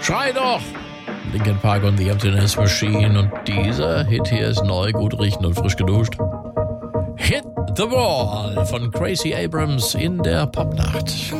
Schrei doch! Linkin Park und The Emptiness Machine. Und dieser Hit hier ist neu, gut riechend und frisch geduscht. Hit the Wall von Gracie Abrams in der Popnacht.